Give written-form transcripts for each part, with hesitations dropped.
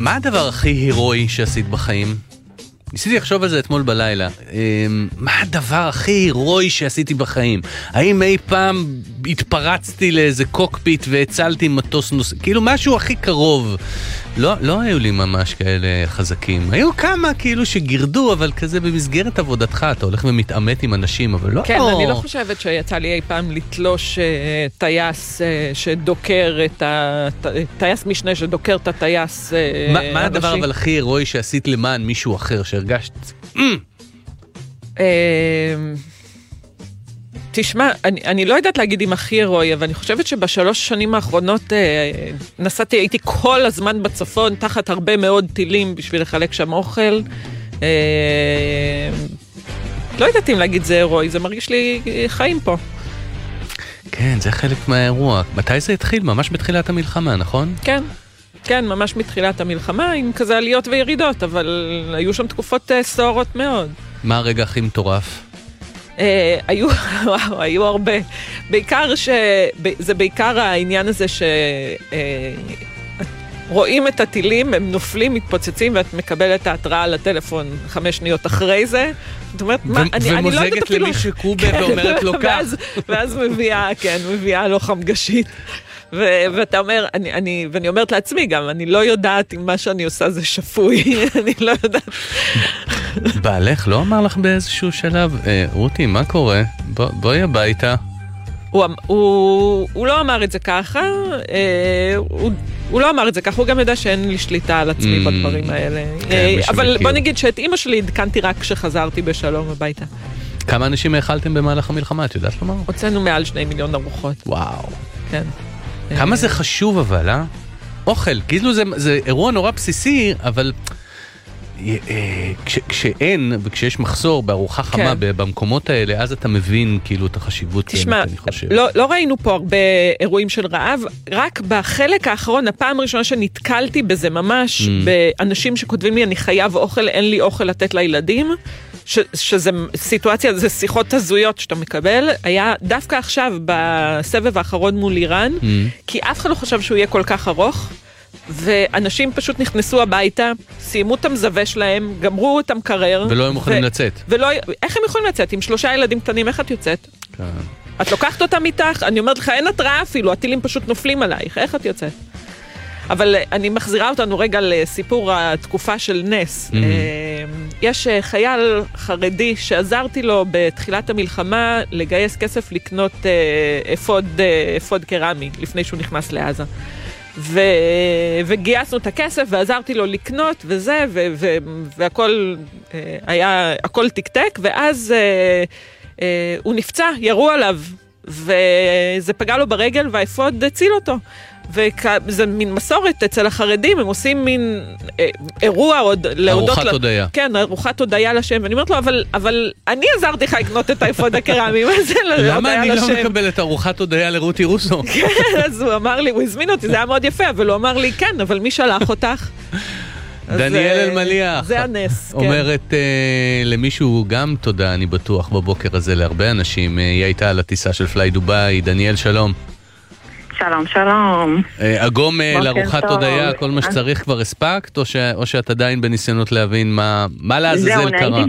מה הדבר הכי הירואי שעשית בחיים? ניסיתי לחשוב על זה אתמול בלילה. מה הדבר הכי הירואי שעשיתי בחיים? האם אי פעם התפרצתי לאיזה קוקפיט והצלתי מטוס נוסע? כאילו משהו הכי קרוב. לא היו לי ממש כאלה חזקים. היו כמה כאילו שגירדו, אבל כזה במסגרת עבודתך. אתה הולך ומתאמת עם אנשים, אבל לא... כן, אני לא חושבת שיצא לי אי פעם לתלוש טייס שדוקר את טייס משנה שדוקר את הטייס... מה הדבר אבל הכי הירואי שעשית למען מישהו אחר שהרגשת? תשמע, אני לא יודעת להגיד אם הכי הירואי, אבל אני חושבת שבשלוש שנים האחרונות הייתי כל הזמן בצפון, תחת הרבה מאוד טילים בשביל לחלק שם אוכל. לא יודעת אם להגיד זה הירואי, זה מרגיש לי חיים פה. כן, זה חלק מהאירוע. מתי זה התחיל? ממש בתחילת המלחמה, נכון? כן. כן, ממש מתחילת המלחמה, עם כזה עליות וירידות, אבל היו שם תקופות סוערות מאוד. מה הרגע הכי מטורף? היו הרבה. זה בעיקר העניין הזה רואים את הטילים, הם נופלים, מתפוצצים, ואת מקבלת את ההתראה לטלפון 5 שניות אחרי זה. זאת אומרת, ומוזגת למי שקובה ואומרת לו כך. ואז מביאה לו חמגשית. ואתה אומר, ואני אומרת לעצמי גם, אני לא יודעת אם מה שאני עושה זה שפוי, אני לא יודעת. בעלך לא אמר לך באיזשהו שלב, רותי, מה קורה? בואי הביתה. הוא לא אמר את זה ככה, הוא לא אמר את זה ככה, הוא גם ידע שאין לי שליטה על עצמי בדברים האלה. אבל בוא נגיד שאת אמא שלי עדכנתי רק כשחזרתי בשלום הביתה. כמה אנשים האכלתם במהלך המלחמה, את יודעת לומר? הוצאנו מעל 2 מיליון ארוחות. וואו. כן. כמה זה חשוב אבל, אוכל, כאילו זה אירוע נורא בסיסי, אבל כשאין וכשיש מחסור בארוחה חמה במקומות האלה, אז אתה מבין כאילו את החשיבות. תשמע, לא ראינו פה הרבה אירועים של רעב, רק בחלק האחרון, הפעם הראשונה שנתקלתי בזה ממש, באנשים שכותבים לי, אני חייב אוכל, אין לי אוכל לתת לילדים, שזה סיטואציה, זה שיחות הזויות שאתה מקבל, היה דווקא עכשיו בסבב האחרון מול איראן, כי אף אחד לא חשב שהוא יהיה כל כך ארוך, ואנשים פשוט נכנסו הביתה, סיימו את המזווה שלהם, גמרו את המקרר. ולא הם יכולים לצאת. איך הם יכולים לצאת? עם 3 ילדים קטנים, איך את יוצאת? כן. את לוקחת אותם איתך, אני אומרת לך, אין התראה אפילו, הטילים פשוט נופלים עלייך, איך את יוצאת? אבל אני מחזירה אותנו רגע לסיפור התקופה של נס. יש חייל חרדי שעזרתי לו בתחילת המלחמה לגייס כסף לקנות אפוד קרמי לפני שהוא נכנס לעזה. וגייסנו את הכסף ועזרתי לו לקנות וזה, והכל היה, הכל תקתק, ואז הוא נפצע, ירו עליו, וזה פגע לו ברגל והאפוד הציל אותו. וזה מין מסורת אצל החרדים, הם עושים מין אירוע עוד להודות ארוחת הודיה. כן, ארוחת הודיה לשם, ואני אומרת לו, אבל אני עזרתי לך לקנות את האפוד הקרמי, מה זה להודיה לשם? למה אני לא מקבל את ארוחת הודיה לרותי רוסו? כן, אז הוא אמר לי, הוא הזמין אותי, זה היה מאוד יפה, אבל הוא אמר לי, כן, אבל מי שלח אותך? דניאל אלמליח. זה הנס, כן. אומרת למישהו גם תודה, אני בטוח, בבוקר הזה להרבה אנשים, היא הייתה על הטיסה של פליי דוביי. דניאל, שלום. שלום, שלום. אגום לארוחת הודיה, כל מה שצריך כבר הספקת, או שאת עדיין בניסיונות להבין מה לעזאזל קרה?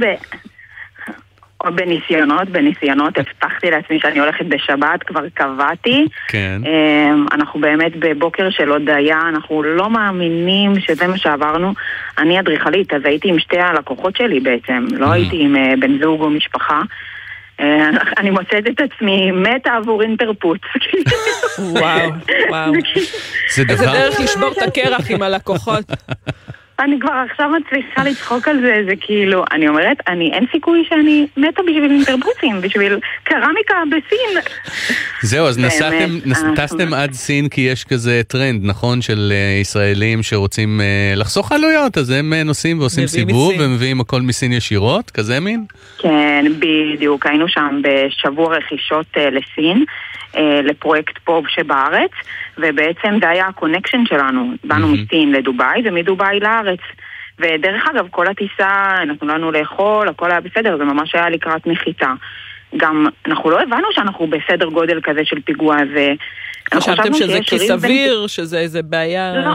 בניסיונות, הבטחתי לעצמי שאני הולכת בשבת, כבר קבעתי. כן. אנחנו באמת בבוקר של הודיה, אנחנו לא מאמינים שזה מה שעברנו. אני אדריכלית, אז הייתי עם 2 הלקוחות שלי בעצם, לא הייתי עם בן זוג או משפחה. אני מוצאת את עצמי מתה עבור אינטרפוץ. וואו. זה דרך לשבור את הקרח עם הלקוחות. אני כבר עכשיו מצליחה לצחוק על זה, זה כאילו, אני אומרת, אין סיכוי שאני מתה בשביל אינטרפוצים, בשביל קרמיקה בסין. זהו, אז טסתם עד סין, כי יש כזה טרנד, נכון, של ישראלים שרוצים לחסוך עלויות, אז הם נוסעים ועושים סיבוב, ומביאים הכל מסין ישירות, כזה מין? כן, בדיוק, היינו שם בשבוע רכישות לסין, לפרויקט פה שבארץ, ובעצם זה היה הקונקשן שלנו, באנו מסין לדוביי ומדוביי לארץ, ודרך אגב כל הטיסה נתנו לנו לאכול, הכל היה בסדר, זה ממש היה לקראת נחיתה. גם אנחנו לא הבנו שאנחנו בסדר גודל כזה של פיגוע, חשבתם שזה כסביר, שזה איזה בעיה?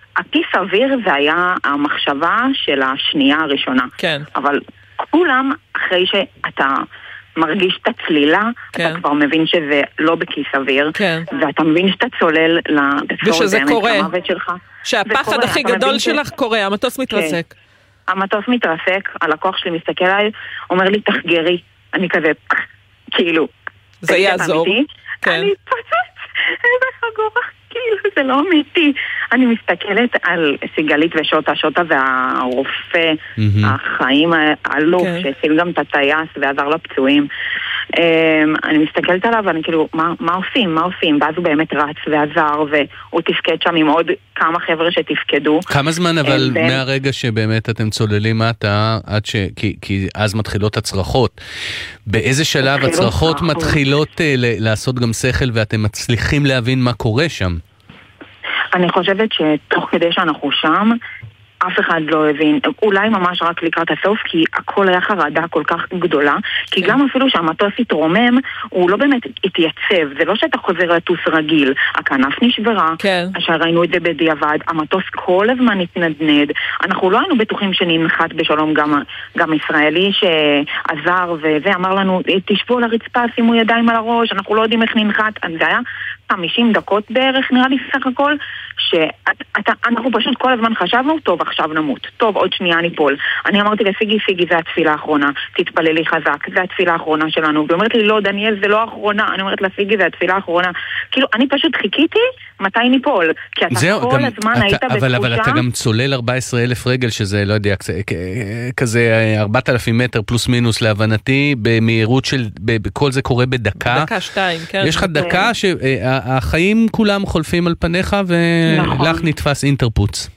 הכי סביר זה היה המחשבה של השנייה הראשונה. כן. אבל כולם, אחרי שאתה מרגיש את הצלילה, כן. אתה כבר מבין שזה לא בכי סביר, כן. ואתה מבין שאתה צולל ושזה קורה. למוות שלך. שהפחד הכי גדול שלך קורה, המטוס מתרסק. כן. המטוס מתרסק, הלקוח שלי מסתכל עליי, אומר לי תחגרי, אני כזה, כאילו, זה יעזור. כן. אני פצץ, איזה חגורה, כאילו זה לא אמיתי. אני מסתכלת על סיגלית ושוטה, שוטה והרופא החיים האלוף שהציל גם את הטייס ועזר לפצועים. אני מסתכלת עליו ואני כאילו, מה עושים? ואז הוא באמת רץ ועזר והוא תפקד שם עם עוד כמה חבר'ה שתפקדו. כמה זמן אבל מהרגע שבאמת אתם צוללים מטה, כי אז מתחילות הצרחות. באיזה שלב הצרחות מתחילות לעשות גם שכל ואתם מצליחים להבין מה קורה שם? אני חושבת שתוך כדי שאנחנו שם, אף אחד לא הבין, אולי ממש רק לקראת הסוף, כי הכל היה חרדה כל כך גדולה, כי גם אפילו שהמטוס התרומם, הוא לא באמת התייצב, זה לא שאתה חוזר לטוס רגיל, הכנף נשברה, שראינו את זה בדיעבד, המטוס כל הזמן התנדנד, אנחנו לא היינו בטוחים שננחת בשלום, גם ישראלי שעזר וזה אמר לנו, תשבו על הרצפה, שימו ידיים על הראש, אנחנו לא יודעים איך ננחת, זה היה 50 דקות בערך נראה לי סך הכל, שאנחנו פשוט כל הזמן חשבנו, טוב עכשיו נמות, טוב עוד שנייה ניפול. אני אמרתי לפיגי, זה התפילה האחרונה, תתפללי חזק, זה התפילה האחרונה שלנו. והיא אומרת לי, לא דניאל זה לא האחרונה, אני אומרת לפיגי, זה התפילה האחרונה. כאילו אני פשוט חיכיתי מתי ניפול, כי אתה כל הזמן היית בתחושה. אבל אתה גם צולל 14,000 רגל, שזה לא יודע, כזה 4,000 מטר פלוס מינוס להבנתי, במהירות של, כל זה קורה בדקה. דקה 2, כן. יש לך דקה שהחיים כולם חולפים על פניך, ולך נתפס אינטרפוץ.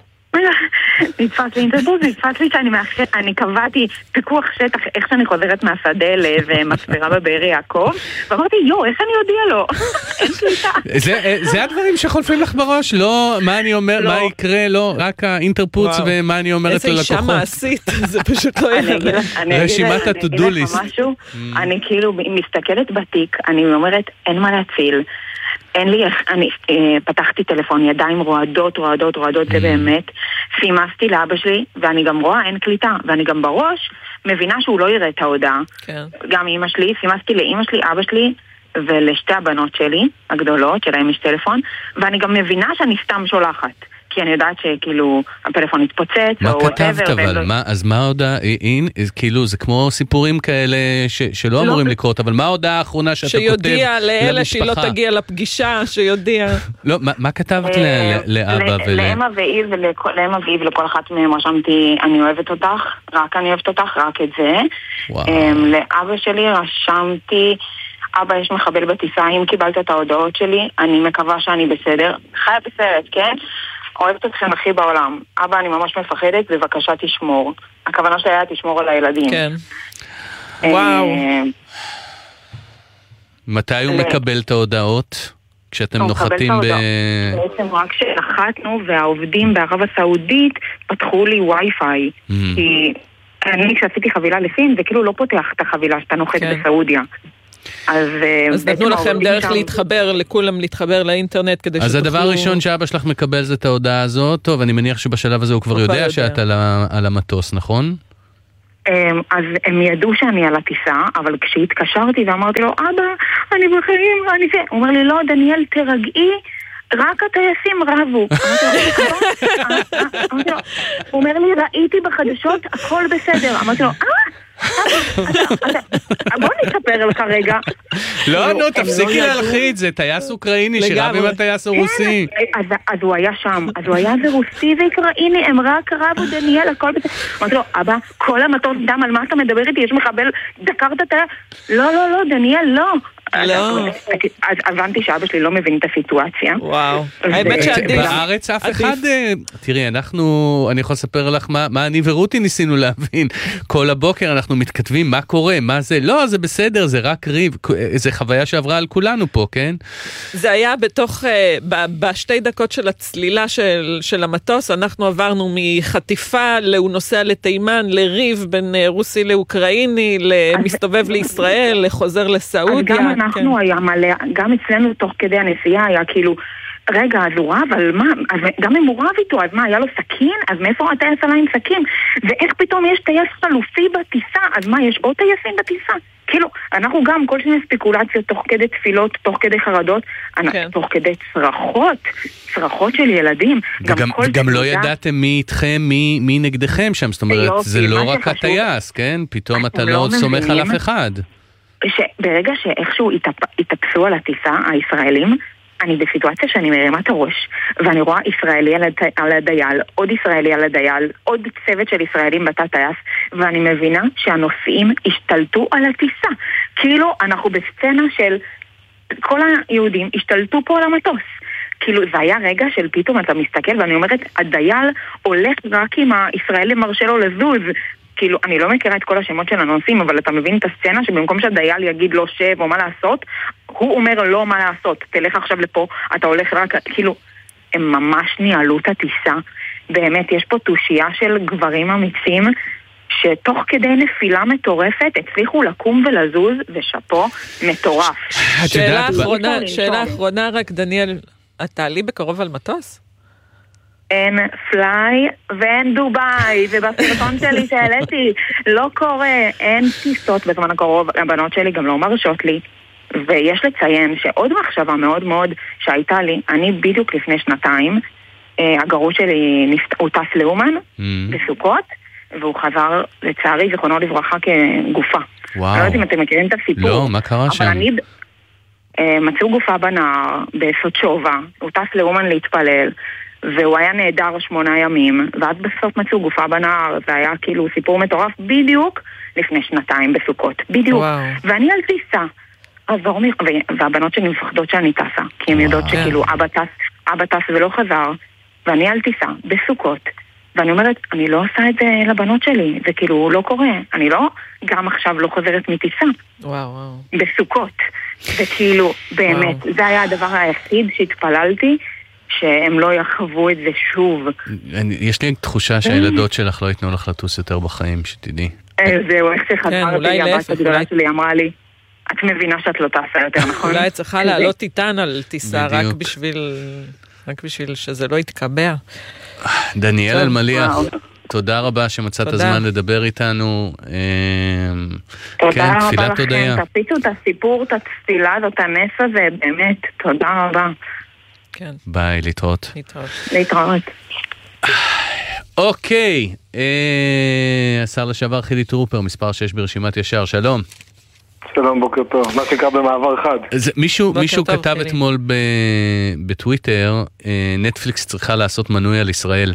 נתפס לי אינטרפוץ, נתפס לי שאני קבעתי פיקוח שטח, איך שאני חוזרת מהשדה ומספרה בבארי יעקב, ואמרתי, איך אני יודיע לו? אין קליטה. זה הדברים שחולפים לך בראש, לא מה אני אומר, מה יקרה, לא, רק האינטרפוץ ומה אני אומרת ללקוחות. איזה אישה מעשית, זה פשוט לא יהיה. רשימת ה-to-do list. אני כאילו מסתכלת בתיק, אני אומרת, אין מה להציל. אין לי, אני פתחתי טלפון, ידיים רועדות, זה באמת. סימסתי לאבא שלי, ואני גם רואה, אין קליטה, ואני גם בראש מבינה שהוא לא יראה את ההודעה. גם אמא שלי, סימסתי לאמא שלי, אבא שלי, ולשתי הבנות שלי, הגדולות, שלהם יש טלפון, ואני גם מבינה שאני סתם שולחת. כי אני יודעת שכאילו הפלאפון התפוצץ. מה כתבת אבל? אז מה ההודעה? כאילו זה כמו סיפורים כאלה שלא אמורים לקרות, אבל מה ההודעה האחרונה שאתה כותב למשפחה? שיודיע לאלה שהיא לא תגיע לפגישה, שיודיע. לא, מה כתבת לאבא לאמא ואיב לכל אחת מהם רשמתי אני אוהבת אותך, רק אני אוהבת אותך, רק את זה. לאבא שלי רשמתי אבא יש מחבל בטיסה, אם קיבלת את ההודעות שלי, אני מקווה שאני בסדר. חיה בסרט, כן? אוהבת אתכם הכי בעולם. אבא, אני ממש מפחדת, בבקשה תשמור. הכוונה שלי היה תשמור על הילדים. כן. וואו. מתי הוא מקבל את ההודעות? כשאתם נוחתים בעצם רק כשנחתנו והעובדים בערב הסעודית פתחו לי וי-פיי. כי אני כשעשיתי חבילה לסין, זה כאילו לא פותח את החבילה שאתה נוחת בסעודיה. אז נתנו לכם דרך להתחבר, לכולם להתחבר לאינטרנט כדי שתוכלו... אז הדבר הראשון שאבא שלך מקבל זה את ההודעה הזאת, טוב, אני מניח שבשלב הזה הוא כבר יודע שאת על המטוס, נכון? אז הם ידעו שאני על הטיסה, אבל כשהתקשרתי ואמרתי לו, אבא, אני בחיים, אני זה, הוא אומר לי, לא, דניאל, תרגעי, רק הטייסים רבו. הוא אומר לי, ראיתי בחדשות, הכל בסדר. אמרתי לו, בוא נספר לך רגע. לא, תפסיקי להלחיץ, זה טייס אוקראיני שרב עם הטייס הרוסי. אז הוא היה שם, אז הוא היה זה רוסי ואוקראיני, הם רק רבו דניאל, הכל בסדר. אמרתי לו, אבא, כל המטוס דם, על מה אתה מדבר איתי? יש מחבל, דקרת טייס? לא, דניאל, לא. אז הבנתי שאבא שלי לא מבין את הסיטואציה. וואו. האמת שעדיף. בארץ אף אחד, תראי, אני יכול לספר לך מה אני ורותי ניסינו להבין. כל הבוקר אנחנו מתכתבים מה קורה, מה זה, לא, זה בסדר, זה רק ריב. זה חוויה שעברה על כולנו פה, כן? זה היה בתוך, בשתי דקות של הצלילה של המטוס, אנחנו עברנו מחטיפה, הוא נוסע לתימן, לריב בין רוסי לאוקראיני, למסתובב לישראל, לחוזר לסעודיה. אנחנו היה מלא, גם אצלנו תוך כדי הנסיעה היה כאילו רגע, אז הוא רב, אבל מה? אז גם אם הוא רב איתו, אז מה, היה לו סכין? אז מאיפה הטייס עלה עם סכין? ואיך פתאום יש טייס חלופי בטיסה? אז מה, יש עוד טייסים בטיסה? כאילו, אנחנו גם כל שני ספקולציות תוך כדי תפילות, תוך כדי חרדות, תוך כדי צרחות של ילדים. גם לא ידעתם מי איתכם, מי נגדכם שם, זאת אומרת, זה לא רק הטייס, כן? פתאום אתה לא סומך על אף אחד. ברגע שאיכשהו התאפסו על הטיסה, הישראלים, אני בסיטואציה שאני מרימה את הראש, ואני רואה ישראלי על הדייל, עוד ישראלי על הדייל, עוד צוות של ישראלים בתא טייס, ואני מבינה שהנוסעים השתלטו על הטיסה. כאילו אנחנו בסצנה של כל היהודים השתלטו פה על המטוס. כאילו זה היה רגע של פתאום אתה מסתכל ואני אומרת, הדייל הולך רק אם הישראלי מרשה לו לזוז. כאילו, אני לא מכירה את כל השמות של הנוסעים, אבל אתה מבין את הסצנה שבמקום שהדייל יגיד לו שב או מה לעשות, הוא אומר לא מה לעשות, תלך עכשיו לפה, אתה הולך רק, כאילו, הם ממש ניהלו את הטיסה. באמת, יש פה תושייה של גברים אמיצים, שתוך כדי נפילה מטורפת הצליחו לקום ולזוז, ושפו מטורף. שאלה אחרונה רק, דניאל, אתה עלי בקרוב על מטוס? אין פליי ואין דוביי, ובסרטון שלי שהעליתי לא קורה, אין טיסות בזמן הקרוב, הבנות שלי גם לא מרשות לי. ויש לציין שעוד מחשבה מאוד מאוד שהייתה לי, אני בדיוק לפני 2 הגרוש שלי הוא טס לאומן בסוכות, והוא חזר לצערי זיכרונו לברכה כגופה. וואו. אני לא יודעת אם אתם מכירים את הסיפור. לא, מה קרה שם? מצאו גופה בנהר בסוצ'ובה, הוא טס לאומן להתפלל, והוא היה נהדר 8 ימים, ואז בסוף מצאו גופה בנהר, זה היה כאילו סיפור מטורף בדיוק לפני 2 בסוכות, בדיוק. וואו. ואני על טיסה, והבנות שלי מפחדות שאני טסה, כי הן יודעות שכאילו אבא טס ולא חזר, ואני על טיסה בסוכות, ואני אומרת, אני לא עושה את זה לבנות שלי, זה כאילו לא קורה, אני לא גם עכשיו לא חוזרת מטיסה. וואו. בסוכות, וכאילו באמת, זה היה הדבר היחיד שהתפללתי, שהם לא יחוו את זה שוב. יש לי תחושה שהילדות שלך לא ייתנו לך לטוס יותר בחיים, שתדעי. זהו, איך שחזרתי, הבת הגדולה שלי אמרה לי, את מבינה שאת לא טסה יותר, נכון? אולי צריכה לעלות איתן על טיסה רק בשביל שזה לא יתקבע. דניאל אלמליח, תודה רבה שמצאת הזמן לדבר איתנו. תודה רבה לכם, תפיצו את הסיפור, את התפילה הזאת, הנס הזה, באמת, תודה רבה. ביי, להתראות. להתראות. אוקיי, השר לשעבר חילי טרופר, מספר 6 ברשימת ישר, שלום. שלום, בוקר טוב. מה שקרה במעבר חד? מישהו כתב אתמול בטוויטר, נטפליקס צריכה לעשות מנוי על ישראל.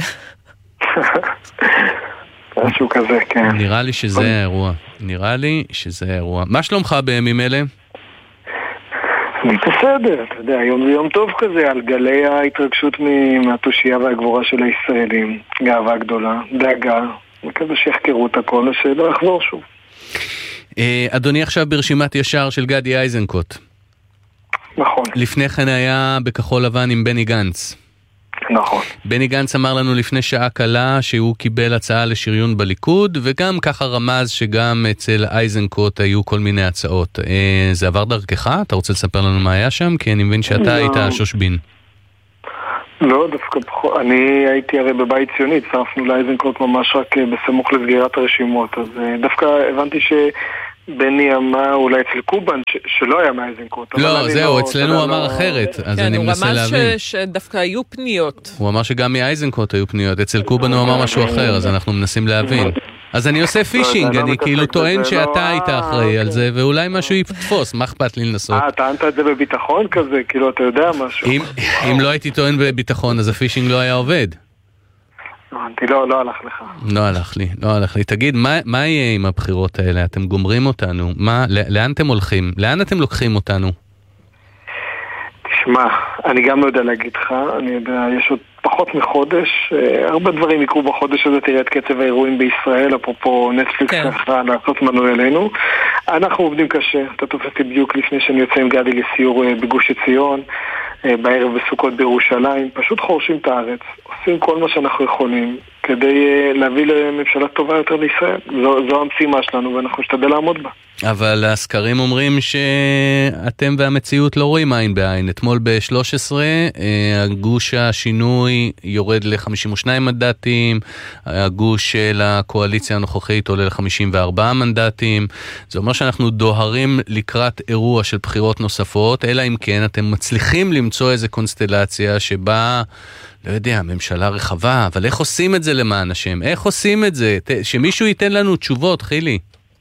משהו כזה, כן. נראה לי שזה האירוע. מה שלומך בימים אלה? אני בסדר, אתה יודע, היום זה יום טוב כזה, על גלי ההתרגשות מהתושייה והגבורה של הישראלים. גאווה גדולה, דאגה, וכזה שיחקרו את הכל ושלא יחזור שוב. אדוני עכשיו ברשימת ישר של גדי איזנקוט. נכון. לפני כן היה בכחול לבן עם בני גנץ. נכון. בני גנץ אמר לנו לפני שעה קלה שהוא קיבל הצעה לשריון בליכוד, וגם ככה רמז שגם אצל איזנקוט היו כל מיני הצעות. זה עבר דרכך? אתה רוצה לספר לנו מה היה שם? כי אני מבין שאתה היית שושבין. לא, דווקא אני הייתי הרי בבית ציוני, צרפנו לאיזנקוט ממש רק בסמוך לסגירת הרשימות, אז דווקא הבנתי בני אמר אולי אצל קובן שלא היה מאיזנקוט. לא, זהו, אצלנו הוא אמר אחרת, אז אני מנסה להבין. הוא רמז שדווקא היו פניות. הוא אמר שגם מאיזנקוט היו פניות, אצל קובן הוא אמר משהו אחר, אז אנחנו מנסים להבין. אז אני עושה פישינג, אני כאילו טוען שאתה היית אחראי על זה, ואולי משהו יתפוס, מה אכפת לי לנסות? טענת את זה בביטחון כזה, כאילו אתה יודע משהו. אם לא הייתי טוען בביטחון, אז הפישינג לא היה עובד. לא הלך לך. לא הלך לי. תגיד, מה יהיה עם הבחירות האלה? אתם גומרים אותנו? לאן אתם הולכים? לאן אתם לוקחים אותנו? תשמע, אני גם לא יודע להגיד לך, אני יודע, יש עוד פחות מחודש, הרבה דברים יקרו בחודש הזה, תראה את קצב האירועים בישראל, אפרופו נטפליקס צריכה לעשות מנוי עלינו. אנחנו עובדים קשה, אתה תופסתי בדיוק לפני שאני יוצא עם גדי לסיור בגוש עציון, בערב בסוכות בירושלים, פשוט חורשים את הארץ, עושים כל מה שאנחנו יכולים כדי להביא לממשלה טובה יותר לישראל. זו המשימה שלנו ואנחנו נשתדל לעמוד בה. אבל הסקרים אומרים שאתם והמציאות לא רואים עין בעין. אתמול ב-13, הגוש השינוי יורד ל-52 מנדטים, הגוש של הקואליציה הנוכחית עולה ל-54 מנדטים. זה אומר שאנחנו דוהרים לקראת אירוע של בחירות נוספות, אלא אם כן אתם מצליחים למצוא איזו קונסטלציה שבה, לא יודע, ממשלה רחבה, אבל איך עושים את זה למען השם? איך עושים את זה? שמישהו ייתן לנו תשובות, חילי.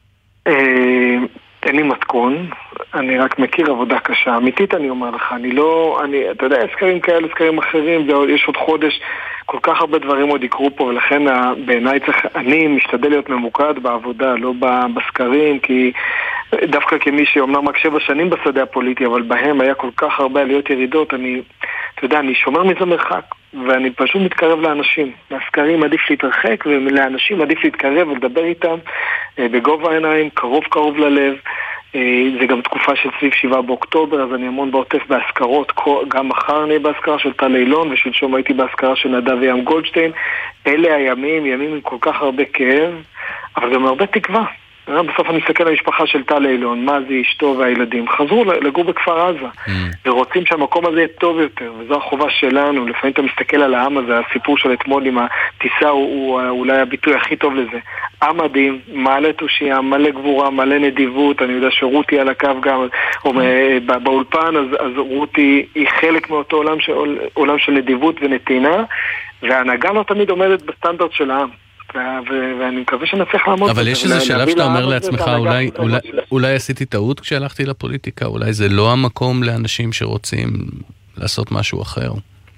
אין לי מתכון, אני רק מכיר עבודה קשה. אמיתית אני אומר לך, אתה יודע, סקרים כאלה, סקרים אחרים, יש עוד חודש, כל כך הרבה דברים עוד יקרו פה, ולכן בעיניי אני משתדל להיות ממוקד בעבודה, לא בסקרים, כי דווקא כמי שאומנם רק 7 שנים בשדה הפוליטי, אבל בהם היה כל כך הרבה עליות ירידות, אתה יודע, אני שומר מזה מרחק, ואני פשוט מתקרב לאנשים. מהסקרים עדיף להתרחק, ולאנשים עדיף להתקרב ולדבר איתם בגובה העיניים, קרוב ללב. זה גם תקופה של סביב 7 באוקטובר, אז אני המון בעוטף בהזכרות, גם מחר אני בהזכרה של טל אילון, ושלשום הייתי בהזכרה של נדב וים גולדשטיין. אלה הימים, ימים עם כל כך הרבה כאב, אבל גם הרבה תקווה. בסוף אני מסתכל על המשפחה של טל אילון, מה זה אשתו והילדים, חזרו לגור בכפר עזה, ורוצים שהמקום הזה יהיה טוב יותר, וזו החובה שלנו. לפעמים אתה מסתכל על העם הזה, הסיפור של אתמול עם הטיסה הוא אולי הביטוי הכי טוב לזה. עם מדהים, מלא תושייה, מלא גבורה, מלא נדיבות. אני יודע שרותי על הקו גם, או באולפן, אז רותי היא חלק מאותו עולם של נדיבות ונתינה, וההנהגה לא תמיד עומדת בסטנדרט של העם. ואני מקווה שנצליח לעמוד. אבל יש איזה שלב שאתה אומר לעצמך, אולי עשיתי טעות כשהלכתי לפוליטיקה, אולי זה לא המקום לאנשים שרוצים לעשות משהו אחר.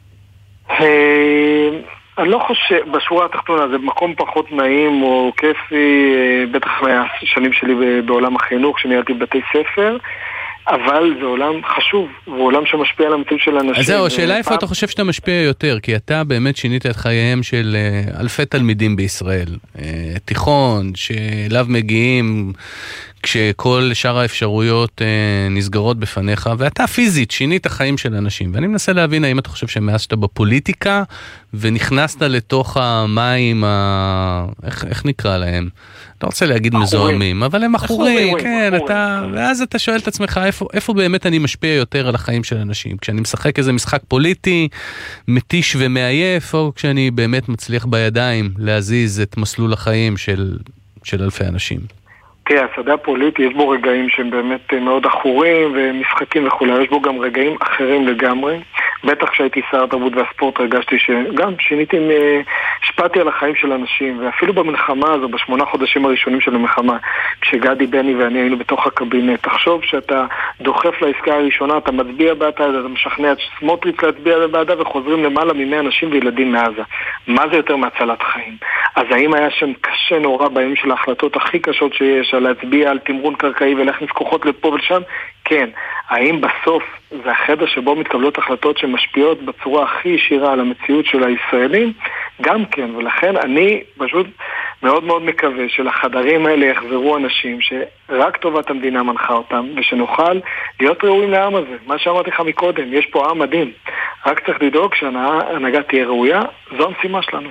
אני לא חושב, בשורה התחתונה זה מקום פחות נעים או כיפי, בטח מהשנים שלי בעולם החינוך, שניהלתי בבתי ספר, אבל זה עולם חשוב, ועולם שמשפיע על המציאות של אנשים. אז זהו, השאלה איפה אתה חושב שאתה משפיע יותר, כי אתה באמת שינית את חייהם של אלפי תלמידים בישראל. תיכון, שאליו מגיעים כשכל שאר האפשרויות נסגרות בפניך, ואתה פיזית שינית החיים של אנשים. ואני מנסה להבין האם אתה חושב שמאז שאתה בפוליטיקה, ונכנסת לתוך המים, איך נקרא להם? אתה רוצה להגיד מזוהמים, אבל הם אחורים, כן, ואז אתה שואל את עצמך, איפה באמת אני משפיע יותר על החיים של אנשים? כשאני משחק איזה משחק פוליטי, מתיש ומעייף, או כשאני באמת מצליח בידיים להזיז את מסלול החיים של אלפי אנשים? תראה, השדה הפוליטי, יש בו רגעים שהם באמת מאוד אחורים ומשחקים וכו', יש בו גם רגעים אחרים לגמרי. בטח כשהייתי שר התרבות והספורט הרגשתי שגם השפעתי על החיים של אנשים, ואפילו במלחמה הזו, ב8 חודשים הראשונים של המלחמה, כשגדי בני ואני היינו בתוך הקבינט, תחשוב שאתה דוחף לעסקה הראשונה, אתה מצביע בעדה, אתה משכנע את סמוטריץ' להצביע בעדה, וחוזרים למעלה מ100 אנשים וילדים מעזה. מה זה יותר מהצלת חיים? אז האם היה שם קשה נורא בימים של ההחלטות הכי קשות שיש, על להצביע על תמרון קרקעי ולהכניס כוחות לפה ולשם? כן. האם בסוף זה החדר שבו מתקבלות החלטות שמשפיעות בצורה הכי ישירה על המציאות של הישראלים? גם כן, ולכן אני פשוט מאוד מאוד מקווה שלחדרים האלה יחזרו אנשים שרק טובת המדינה מנחה אותם, ושנוכל להיות ראויים לעם הזה. מה שאמרתי לך מקודם, יש פה עם מדהים. רק צריך לדאוג שההנהגה תהיה ראויה, זו המשימה שלנו.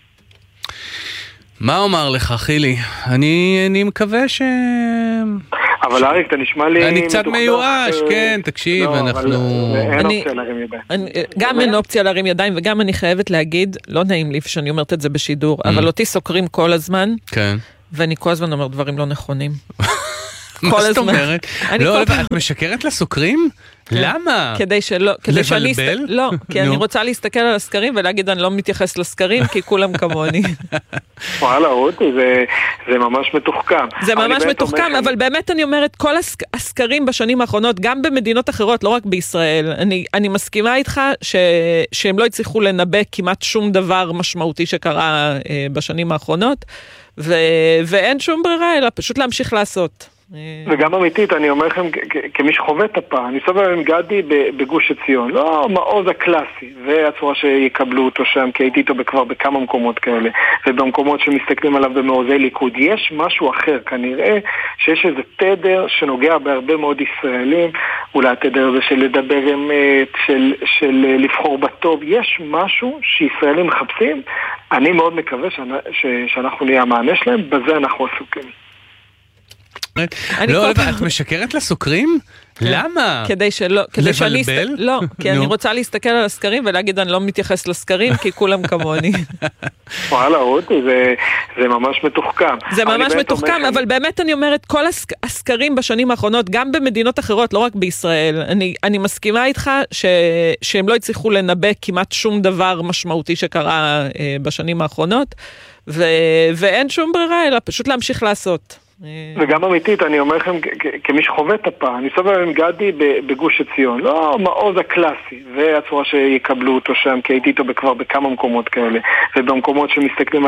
מה אומר לך, חילי? אני מקווה אבל אריק, אתה נשמע לי... אני קצת מיואש, כן, תקשיב, אנחנו... אין אופציה להרים ידיים. גם אין אופציה להרים ידיים, וגם אני חייבת להגיד, לא נעים לי שאני אומרת את זה בשידור, אבל אותי סוקרים כל הזמן, ואני כל הזמן אומר דברים לא נכונים. מה זאת אומרת? לא, את משקרת לסוקרים? למה? כדי שלא... לבלבל? לא, כי אני רוצה להסתכל על הסקרים ולהגיד אני לא מתייחס לסקרים, כי כולם כמוני. וואלה, רותי, זה ממש מתוחכם. זה ממש מתוחכם, אבל באמת אני אומרת, כל הסקרים בשנים האחרונות, גם במדינות אחרות, לא רק בישראל, אני מסכימה איתך שהם לא הצליחו לנבא כמעט שום דבר משמעותי שקרה בשנים האחרונות, ואין שום ברירה, אלא פשוט להמשיך לעשות. וגם אמיתית, אני אומר לכם, כמי שחווה את הפעם, אני סובל עם גדי בגוש עציון, לא מעוז הקלאסי, והצורה שיקבלו אותו שם, כי הייתי איתו כבר בכמה מקומות כאלה, ובמקומות שמסתכלים עליו במעוזי ליכוד. יש משהו אחר, כנראה שיש איזה תדר שנוגע בהרבה מאוד ישראלים, אולי התדר הזה של לדבר אמת, של לבחור בטוב, יש משהו שישראלים מחפשים, אני מאוד מקווה שאנחנו נהיה המענה שלהם, בזה אנחנו עסוקים. לא, את משקרת לסוקרים? למה? כדי שלא, לבלבל? לא, כי אני רוצה להסתכל על הסקרים ולהגיד אני לא מתייחס לסקרים כי כולם כמוני. וואלה, רותי, זה ממש מתוחכם. זה ממש מתוחכם, אבל באמת אני אומרת, כל הסקרים בשנים האחרונות, גם במדינות אחרות, לא רק בישראל, אני מסכימה איתך שהם לא הצליחו לנבא כמעט שום דבר משמעותי שקרה בשנים האחרונות, ואין שום ברירה, אלא פשוט להמשיך לעשות. וגם אמיתית, אני אומר לכם, כמי שחווה את הפעם, אני סובל עם גדי בגוש עציון, לא מעוז הקלאסי, והצורה שיקבלו אותו שם, כי הייתי איתו כבר בכמה מקומות כאלה, ובמקומות שמסתכלים